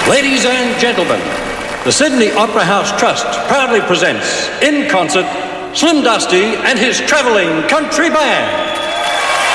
Ladies and gentlemen, the Sydney Opera House Trust proudly presents, in concert, Slim Dusty and his travelling country band.